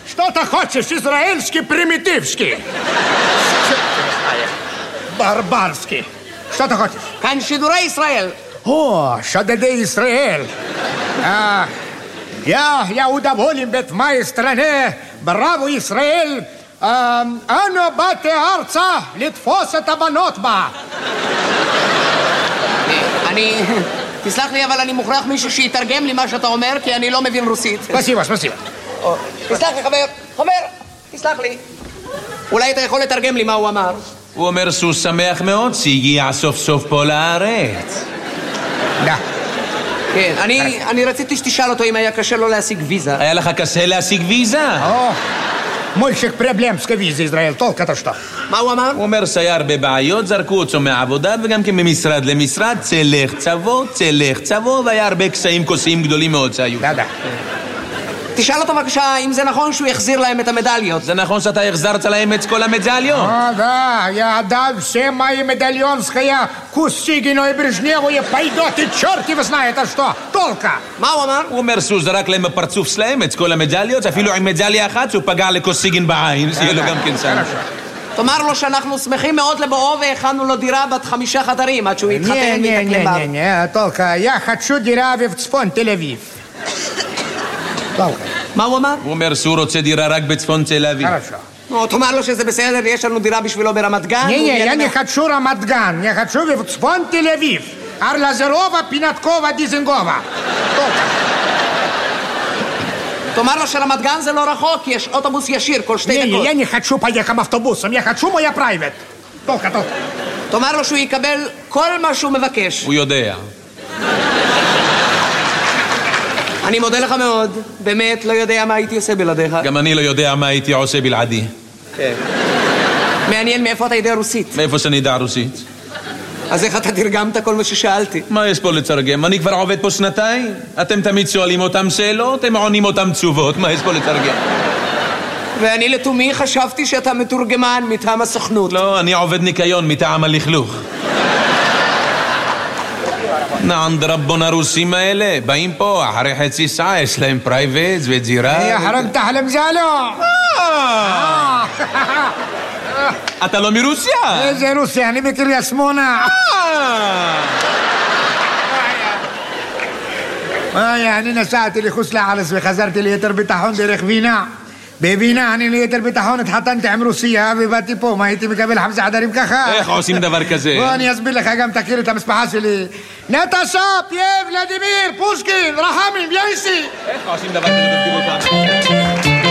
Что ты хочешь? Израильский, примитивский. Барбарский. Что ты хочешь? כאן שידורי ישראל. О, шадеды Израиль. Я удоволен быть в моей стране. Браво, Израиль. אנו באתי ארצה לתפוס את הבנות בה. תסלח לי, אבל אני מוכרח מישהו שיתרגם לי מה שאתה אומר, כי אני לא מבין רוסית. ספסיבה. תסלח לי, חבר, תסלח לי. אולי אתה יכול לתרגם לי מה הוא אמר? הוא אומר שהוא שמח מאוד שהגיע סוף סוף פה לארץ. כן, אני רציתי שתשאל אותו אם היה קשה לו להשיג ויזה. היה לך קשה להשיג ויזה? מוישק פרבלמסקה ויזה, ישראל, толка-то что? מה הוא אמר? הוא אומר שהיה הרבה בעיות, זרקו אותו מהעבודה וגם כן ממשרד למשרד, צלח צבו, והיה הרבה קשיים כוסיים גדולים מאוד שהיו. תשאל אותו בבקשה אם זה נכון שהוא יחזיר להם את המדליות. זה נכון שאתה החזרת להם את כל המדליות? Да, я отдал все мои медальонские Кусигину и Брежневу и пойдет, и черт его знает, а что? Толка! מה הוא אמר? הוא אומר שהוא זרק להם בפרצוף שלהם את כל המדליות, אפילו עם מדליה אחת שהוא פגע לקוסיגין בעין, שיהיה לו גם כן שם. תאמר לו שאנחנו שמחים מאוד לבואו והכנו לו דירה בת 5 חדרים עד שהוא יתחתן ויתקלם בה. Не, толка, я хочу דירה בצפון תל אביב. מה הוא אמר? הוא אומר שהוא רוצה דירה רק בצפון תל אביב. תאמר לו שזה בסדר, יש לנו דירה בשבילו ברמת גן. я не хочу רמת גן, я хочу בצפון תל אביב. ארלזרова, פינתקובה, דיזנגובה. תאמר לו שרמת גן זה לא רחוק, יש אוטובוס ישיר כל 2 דקות. я не хочу поехать автобусом, я хочу моя private. толка. תאמר לו שהוא יקבל כל מה שהוא מבקש. הוא יודע. אני מודה לך מאוד, באמת לא יודע מה הייתי עושה בלעדיך. גם אני לא יודע מה הייתי עושה בלעדי. כן. מעניין מאיפה אתה יודע רוסית. מאיפה שאני יודע רוסית. אז איך אתה תרגמת כל מה ששאלתי? מה יש פה לתרגם? אני כבר עובד פה 2 אתם תמיד שואלים אותם שאלות, הם עונים אותם תשובות. מה יש פה לתרגם? ואני לתומי חשבתי שאתה מתורגמן מטעם הסוכנות. לא, אני עובד ניקיון מטעם הלכלוך. נען דרבון הרוסים האלה באים פה אחרי חצי שעה, יש להם פרייבט ודירה. يا حرمت حلم زالو. אתה לא מרוסיה? איזה רוסיה? אני בקריית שמונה. אני נסעתי לחוץ לארץ וחזרתי ליתר ביטחון דרך וינה. בווינה אני ליתר ביטחון התחתנתי עם רוסיה ובאתי פה, מה הייתי מקבל 5 חדרים ככה? איך עושים דבר כזה? בוא אני אסביר לך, גם תכיר את המשפחה שלי. נטשה, פייב, ולדימיר, פושקין, רחמים, יאיסי. איך עושים דבר כזה? תסביר אותם.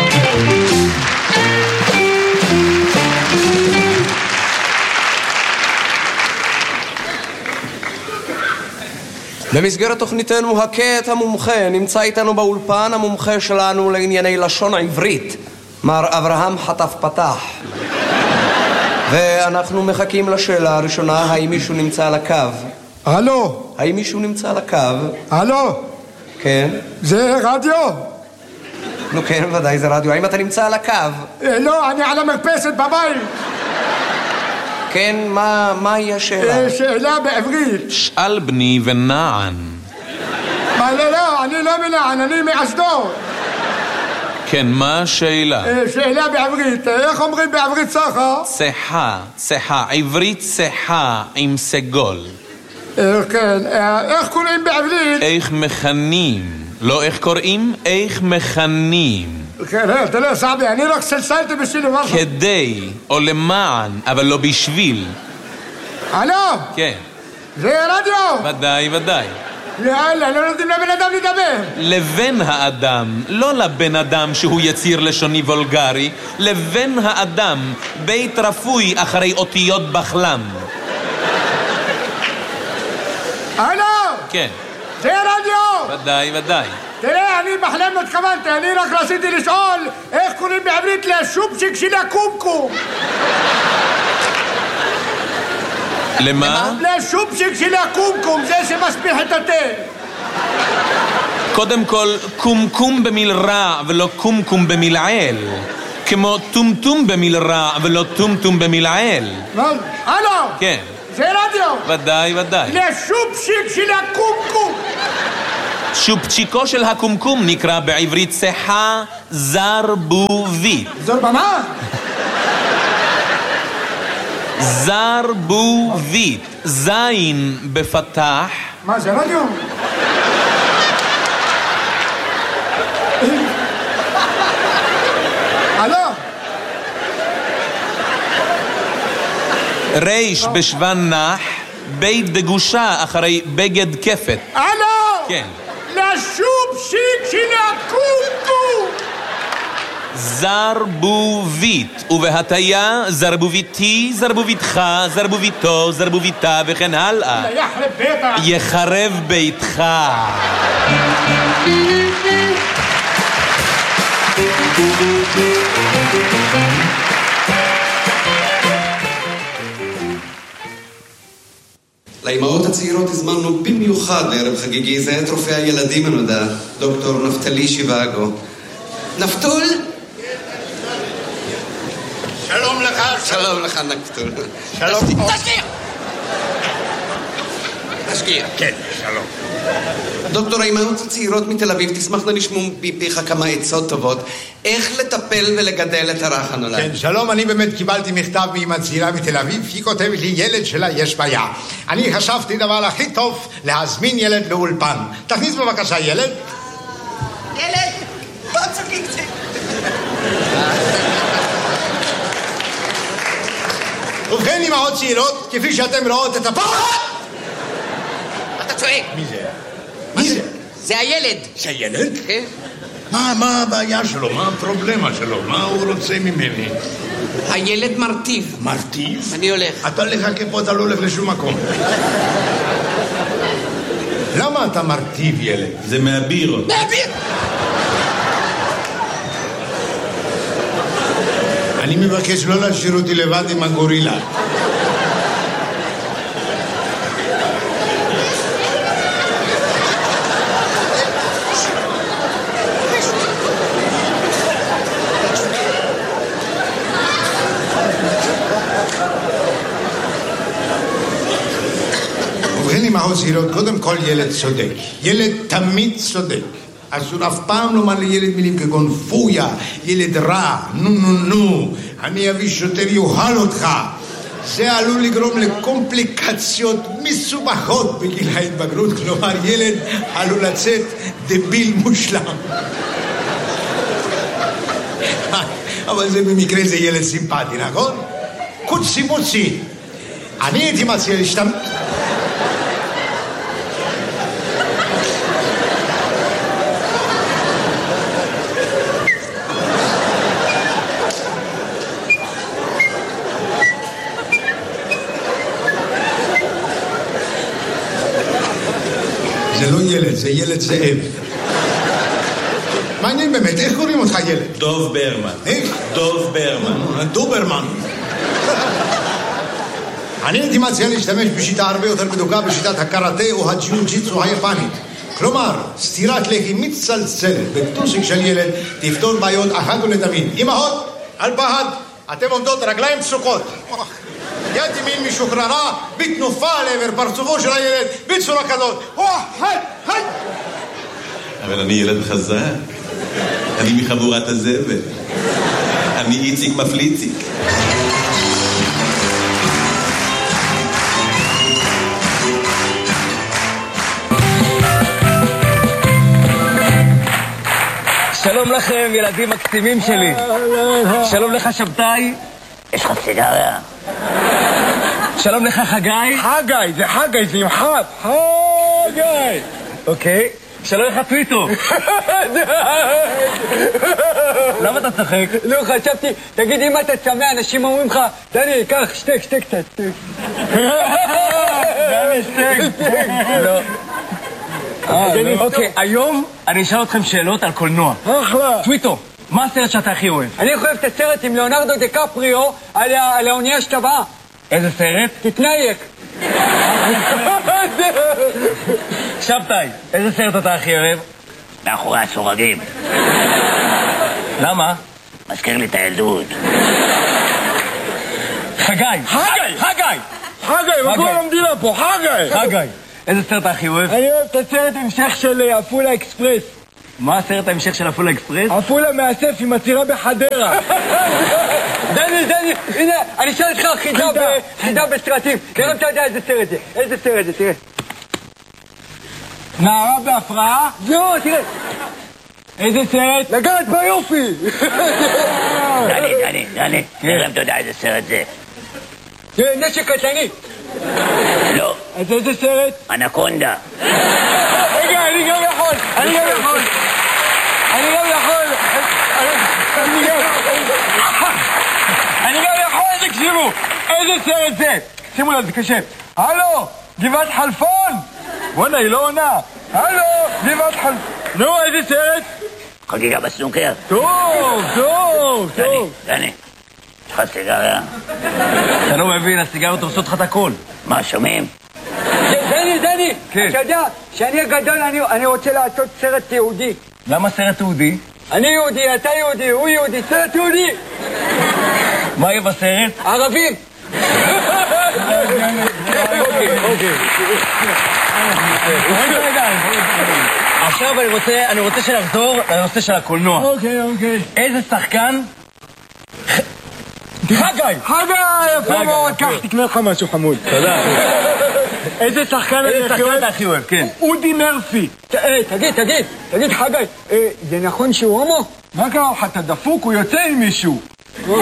במסגרת תוכניתנו הכה את המומחה, נמצא איתנו באולפן המומחה שלנו לענייני לשון העברית, מר אברהם חטף פתח. ואנחנו מחכים לשאלה הראשונה, האם מישהו נמצא על הקו? הלו? האם מישהו נמצא על הקו? הלו? כן. זה רדיו? נו כן, ודאי זה רדיו. האם אתה נמצא על הקו? לא, אני על המרפסת בבית. כן, מהי השאלה? שאלה בעברית. שאל בני ונען. לא, אני לא מנען, אני מאשדוד. כן, מה השאלה? שאלה בעברית, איך אומרים בעברית סחה? צחה, עברית צחה עם סגול. כן, איך קוראים בעברית? איך מכנים, לא איך קוראים, איך מכנים. כן, תראה סעבי, אני רק סלסלתי בשביל דבר. כדי, או למען, אבל לא בשביל. הלו? כן. זה רדיו? ודאי. יאללה, לא נותנים לבן אדם לדבר. לבן האדם, לא לבן אדם שהוא יציר לשוני וולגרי, לבן האדם, בית רפוי אחרי אותיות בחלם. הלו? כן. זה רדיו? ודאי. תראה, אני בחלם לא התכוונתי, אני רק רציתי לשאול איך קוראים בעברית לשופשיק של הקומקום. למה? לשופשיק של הקומקום, זה שמשפיח את התה. קודם כל, קומקום במיל רע ולא קומקום במיל עיל. כמו טומטום במיל רע ולא טומטום במיל עיל. הלו? כן. זה רדיו? ודאי. לשופשיק של הקומקום. שופצ'יקו של הקומקום נקרא בעברית צחה זרבובית. זורבה מה? זרבובית. זין בפתח. מה זה רדיו? הלו? ריש בשוון נח. בית דגושה אחרי בגד כפת. הלו? כן. לשוב שיק שנקומתו. זרבובית, ובהטיה זרבוביתי, זרבוביתך, זרבוביתו, זרבוביתה וכן הלאה. יחרב ביתך. יחרב ביתך. לאמהות הצעירות הזמנו במיוחד לערב חגיגי זה את רופא הילדים הנודע, דוקטור נפתלי שיבאגו. נפתול? שלום לך. שלום לך נפתול. שלום. תשקיע. כן, שלום. דוקטור, האמהות הצעירות מתל אביב תשמחנה לשמוע מפיך כמה עצות טובות איך לטפל ולגדל את הרך הנולד. כן, שלום, אני באמת קיבלתי מכתב מאמא צעירה מתל אביב, היא כותבת לי ילד שלה יש בעיה. אני חשבתי דבר הכי טוב להזמין ילד לאולפן. תכניס בבקשה ילד. ילד, בוא תצחקי קצת. ובכן אמהות צעירות, כפי שאתם רואות את הפחד. אתה צועק. מי זה? מי זה? זה הילד. זה ילד? כן. מה הבעיה שלו? מה הפרובלמה שלו? מה הוא רוצה ממני? הילד מרטיב. מרטיב? אני הולך. אתה לחכה פה, אתה לא הולך לשום מקום. למה אתה מרטיב ילד? זה מהבירות. מהביר! אני מבקש לא להשאיר אותי לבד עם הגורילה. ובכן אמהות צעירות, קודם כל ילד צודק. ילד תמיד צודק. אסור אף פעם לומר לילד מילים כגון פויה, ילד רע, נו, אני אביא שוטר יוהל אותך. זה עלול לגרום לקומפליקציות מסובכות בגיל ההתבגרות, כלומר ילד עלול לצאת דביל מושלם. אבל זה במקרה זה ילד סימפטי, נכון? קוצי מוצי. אני הייתי מציע להשתמש... זה לא ילד, זה ילד זאב. מעניין באמת, איך קוראים אותך ילד? דוב ברמן. איך? דוב ברמן. דוברמן. אני הייתי מציע להשתמש בשיטה הרבה יותר בדוקה, בשיטת הקראטה או הג'יוג'יצו היפנית. כלומר, סטירת לחי מצלצלת בטוסיק של ילד תפתור בעיות אחת ולתמיד. אמהות, אל פחד, אתם עומדות רגליים פסוקות. יד ימין משוחררה, בתנופה לעבר פרצופו של הילד, בצורה כזאת. היי! אבל אני ילד חזק. אני מחבורת הזבל. אני איציק מפליציק. שלום לכם, ילדים מקסימים שלי. שלום לך, שבתאי. יש לך סיגריה? שלום לך, חגי. חגי, זה חגי, זה יוחד. חגי. אוקיי. שלום לך, טוויטו. למה אתה צוחק? לא, חשבתי, תגיד, אם אתה צמא, אנשים אומרים לך, דני, קח, שתק קצת. דני, שתק. לא. אוקיי, היום אני אשאל אתכם שאלות על קולנוע. אחלה. טוויטו, מה הסרט שאתה הכי אוהב? אני אוהב את הסרט עם ליאונרדו דקפריו על האונייה שטבעה. איזה סרט? תתנייק. שבתאי, איזה סרט אתה הכי אוהב? מאחורי הסורגים. למה? מזכיר לי את הילדות. חגי! מה כל המדינה פה? חגי! איזה סרט אתה הכי אוהב? אני אוהב את הסרט המשך של עפולה אקספרס. מה הסרט ההמשך של עפולה אקספרס? עפולה מאסף עם עצירה בחדרה. דני, הנה, אני אשאל אותך חידה בסרטים. תראה אם אתה יודע איזה סרט זה. איזה סרט זה, תראה. נערה בהפרעה? לא, תראה. איזה סרט? לגעת ביופי. דני, תראה אם אתה יודע איזה סרט זה. תראה, נשק קטלני. לא. אז איזה סרט? אנקונדה. רגע, אני גם יכול. תקשיבו, איזה סרט זה? שימו לב, זה קשה. הלו, גבעת חלפון! וואלה, היא לא עונה. הלו, גבעת חלפון. נו, איזה סרט? חגיגה בסנוקר. טוב. דני, יש לך סיגריה? אתה לא מבין, הסיגריות עושות לך את הכל. מה, שומעים? דני, אתה יודע שאני הגדול, אני רוצה לעשות סרט יהודי. למה סרט תיעודי? אני יהודי, אתה יהודי, הוא יהודי, סרט יהודי. מה יהיה בסרט? ערבים. עכשיו אני רוצה שנחזור לנושא של הקולנוע. אוקיי. איזה שחקן? חגי, יפה מאוד, קח, תקנה לך משהו חמוד. תודה. איזה שחקן אתה הכי אוהב, כן. אודי מרפי. תגיד, חגי, זה נכון שהוא הומו? מה קרה לך, אתה דפוק, הוא יוצא עם מישהו. לא,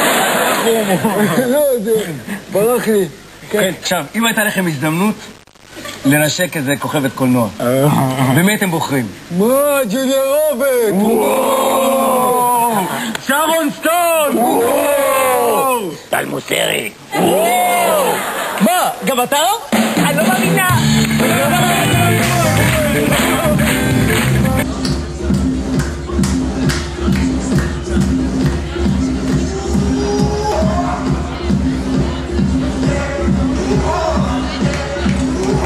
זה ברח לי. כן, עכשיו, אם הייתה לכם הזדמנות לנשק איזה כוכבת קולנוע, במי אתם בוחרים? מה, ג'וליה רוברט? שרון סטון! טל מוסרי. מה, גם אתה? אני לא מאמינה!